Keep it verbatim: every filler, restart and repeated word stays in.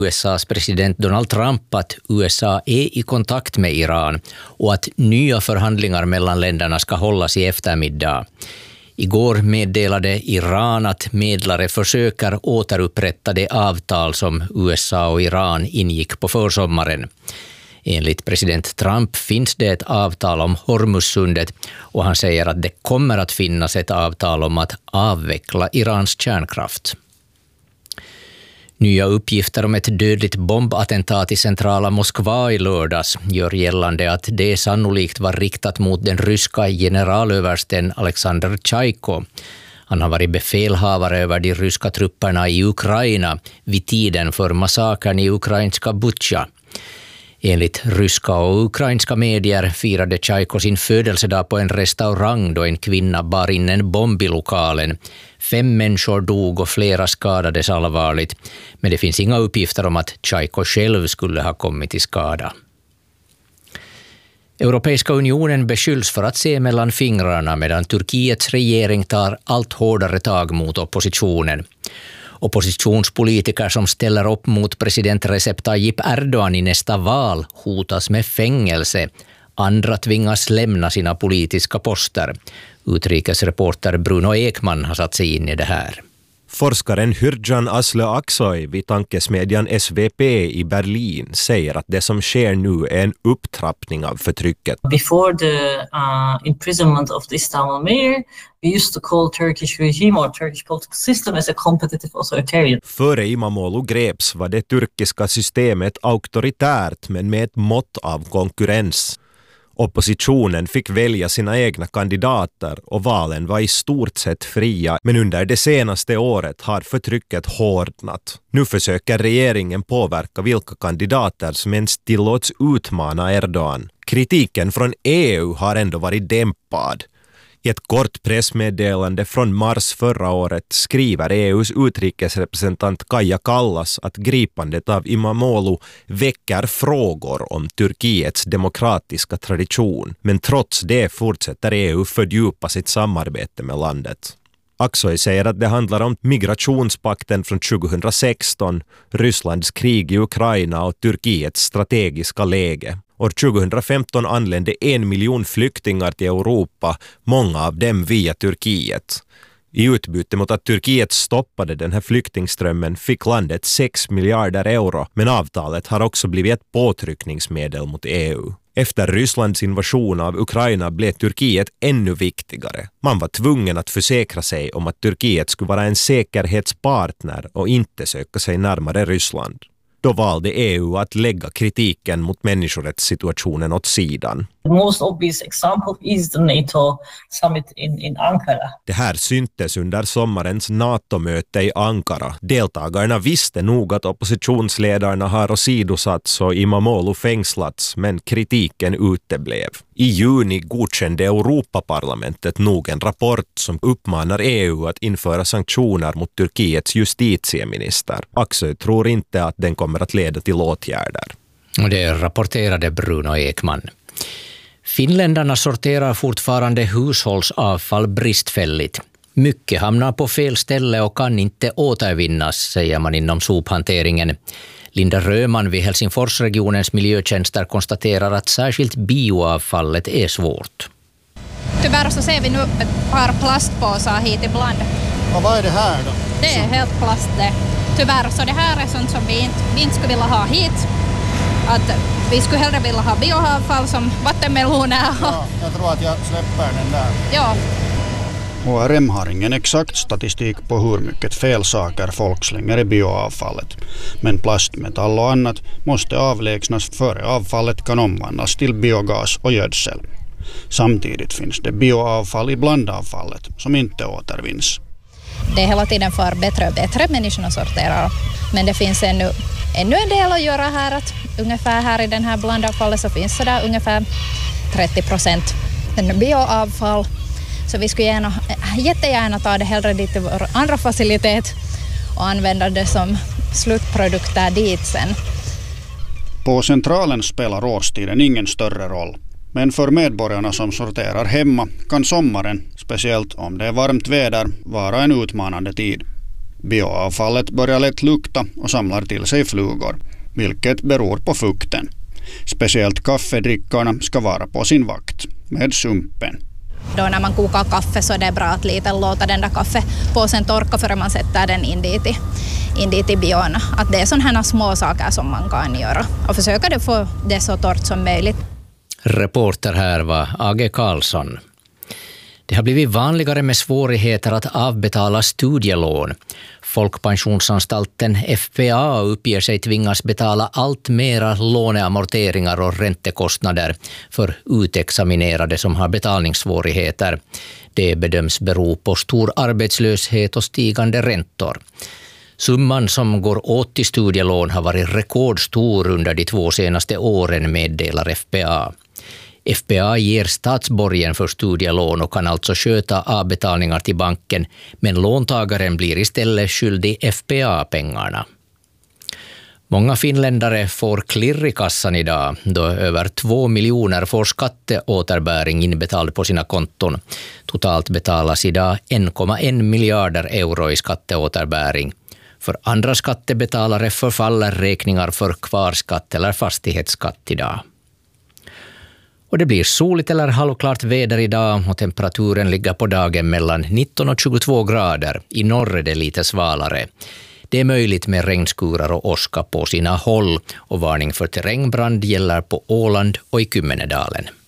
U S A:s president Donald Trump att U S A är i kontakt med Iran och att nya förhandlingar mellan länderna ska hållas i eftermiddag. Igår meddelade Iran att medlare försöker återupprätta det avtal som U S A och Iran ingick på försommaren. Enligt president Trump finns det ett avtal om Hormuzsundet och han säger att det kommer att finnas ett avtal om att avveckla Irans kärnkraft. Nya uppgifter om ett dödligt bombattentat i centrala Moskva i lördags gör gällande att det sannolikt var riktat mot den ryska generalöversten Alexander Tjajko. Han har varit befälhavare över de ryska trupperna i Ukraina vid tiden för massakern i ukrainska Butja. Enligt ryska och ukrainska medier firade Tjajko sin födelsedag på en restaurang då en kvinna bar in en bomb i lokalen. Fem människor dog och flera skadades allvarligt, men det finns inga uppgifter om att Tjajko själv skulle ha kommit till skada. Europeiska unionen beskylls för att se mellan fingrarna medan Turkiets regering tar allt hårdare tag mot oppositionen. Oppositionspolitiker som ställer upp mot president Recep Tayyip Erdogan i nästa val hotas med fängelse. Andra tvingas lämna sina politiska poster. Utrikesreporter Bruno Ekman har satt sig in i det här. Forskaren Hürjan Aslı Aksoy vid tankesmedjan S V P i Berlin säger att det som sker nu är en upptrappning av förtrycket. Before the uh, imprisonment of the Istanbul mayor, we used to call Turkish regime or Turkish political system as a competitive authoritarian. Före Imamoglu greps var det turkiska systemet auktoritärt men med ett mått av konkurrens. Oppositionen fick välja sina egna kandidater och valen var i stort sett fria, men under det senaste året har förtrycket hårdnat. Nu försöker regeringen påverka vilka kandidater som ens tillåts utmana Erdogan. Kritiken från E U har ändå varit dämpad. I ett kort pressmeddelande från mars förra året skriver E U:s utrikesrepresentant Kaja Kallas att gripandet av Imamoglu väcker frågor om Turkiets demokratiska tradition. Men trots det fortsätter E U fördjupa sitt samarbete med landet. Aksoy säger att det handlar om migrationspakten från tjugohundrasexton, Rysslands krig i Ukraina och Turkiets strategiska läge. År tjugohundrafemton anlände en miljon flyktingar till Europa, många av dem via Turkiet. I utbyte mot att Turkiet stoppade den här flyktingströmmen fick landet sex miljarder euro, men avtalet har också blivit ett påtryckningsmedel mot E U. Efter Rysslands invasion av Ukraina blev Turkiet ännu viktigare. Man var tvungen att försäkra sig om att Turkiet skulle vara en säkerhetspartner och inte söka sig närmare Ryssland. Då valde E U att lägga kritiken mot människorättssituationen åt sidan. The most obvious example is the NATO summit in, in Ankara. Det här syntes under sommarens NATO-möte i Ankara. Deltagarna visste nog att oppositionsledarna har åsidosatts och Imamoglu fängslats, men kritiken uteblev. I juni godkände Europaparlamentet nog en rapport som uppmanar E U att införa sanktioner mot Turkiets justitieminister. Aksoy tror inte att den kommer att leda till åtgärder. Och det rapporterade Bruno Ekman. Finländarna sorterar fortfarande hushållsavfall bristfälligt. Mycket hamnar på fel ställe och kan inte återvinnas, säger man inom sophanteringen. Linda Röman vid Helsingforsregionens miljötjänster konstaterar att särskilt bioavfallet är svårt. Tyvärr så ser vi nu ett par plastpåsar hit ibland. Och vad är det här då? Det är helt plast det. Tyvärr så det här är sånt som vi inte, vi inte skulle vilja ha hit. Att vi skulle hellre vilja ha bioavfall som vattenmeloner. Ja, jag tror att jag släpper den där. Ja. H R M har ingen exakt statistik på hur mycket fel saker folk slänger i bioavfallet. Men plastmetall och annat måste avlägsnas före avfallet kan omvandlas till biogas och gödsel. Samtidigt finns det bioavfall i blandavfallet som inte återvinns. Det är hela tiden för bättre och bättre människorna sorterar. Men det finns ännu, ännu en del att göra här. Att ungefär här i den här blandavfallet så finns det där ungefär trettio procent bioavfall. Så vi skulle gärna, jättegärna ta det hellre dit till vår andra facilitet och använda det som slutprodukter dit sen. På centralen spelar årstiden ingen större roll. Men för medborgarna som sorterar hemma kan sommaren, speciellt om det är varmt väder, vara en utmanande tid. Bioavfallet börjar lätt lukta och samlar till sig flugor, vilket beror på fukten. Speciellt kaffedrickarna ska vara på sin vakt med sumpen. Då när man kokar kaffe så är det bra att lite låta den där kaffepåsen torka före man sätter den in dit i, in dit i bion. Att det är sådana här små saker som man kan göra och försöka få det så torrt som möjligt. Reporter här var A G Karlsson. Det har blivit vanligare med svårigheter att avbetala studielån. Folkpensionsanstalten F P A uppger sig tvingas betala allt mera låneamorteringar och räntekostnader för utexaminerade som har betalningssvårigheter. Det bedöms bero på stor arbetslöshet och stigande räntor. Summan som går åt till studielån har varit rekordstor under de två senaste åren, meddelar F P A. F P A ger statsborgen för studielån och kan alltså sköta avbetalningar till banken, men låntagaren blir istället skyldig F P A-pengarna. Många finländare får klirr i kassan idag, då över två miljoner får skatteåterbäring inbetald på sina konton. Totalt betalas idag en komma en miljarder euro i skatteåterbäring. För andra skattebetalare förfaller räkningar för kvarskatt eller fastighetsskatt idag. Och det blir soligt eller halvklart väder idag och temperaturen ligger på dagen mellan nitton och tjugotvå grader. I norr är det lite svalare. Det är möjligt med regnskurar och åska på sina håll och varning för terrängbrand gäller på Åland och i Kymmenedalen.